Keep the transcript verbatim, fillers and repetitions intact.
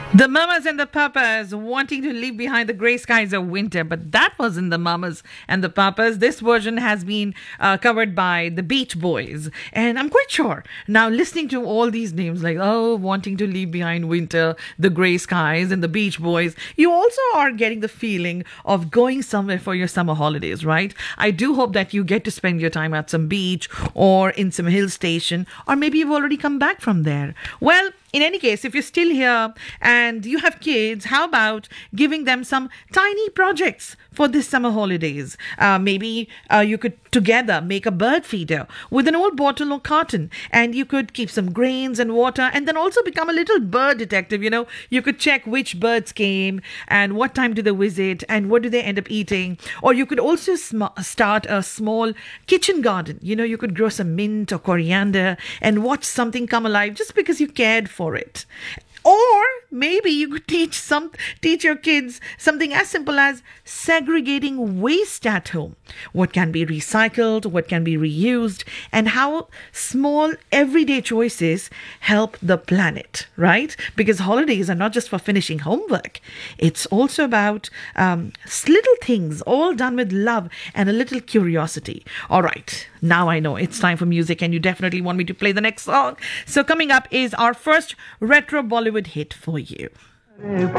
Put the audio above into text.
The Mamas and the Papas wanting to leave behind the grey skies of winter, but that wasn't the Mamas and the Papas. This version has been uh, covered by the Beach Boys, and I'm quite sure now listening to all these names like oh, wanting to leave behind winter, the grey skies, and the Beach Boys, you also are getting the feeling of going somewhere for your summer holidays, right? I do hope that you get to spend your time at some beach or in some hill station, or maybe you've already come back from there. Well, in any case, if you're still here and you have kids, how about giving them some tiny projects for this summer holidays? Uh, maybe uh, you could together make a bird feeder with an old bottle or carton, and you could keep some grains and water, and then also become a little bird detective. You know, you could check which birds came and what time do they visit and what do they end up eating. Or you could also sm- start a small kitchen garden. You know, you could grow some mint or coriander and watch something come alive just because you cared for for it. Or maybe you could teach some teach your kids something as simple as segregating waste at home. What can be recycled, what can be reused, and how small everyday choices help the planet, right? Because holidays are not just for finishing homework. It's also about um, little things, all done with love and a little curiosity. All right, now I know it's time for music, and you definitely want me to play the next song. So coming up is our first retro Bollywood hit for you.